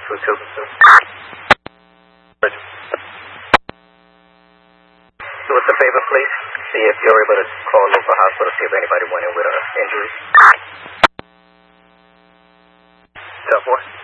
Route 2. Roger. Do us a favor, please. See if you're able to call a local hospital, see if anybody went in with injuries. 10-4.